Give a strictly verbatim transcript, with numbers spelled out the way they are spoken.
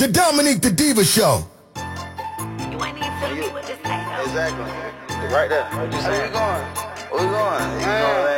The Dominique the Diva Show. You ain't even telling me what this ain't. Exactly. Right there. Where we going? Where we going? You going, man?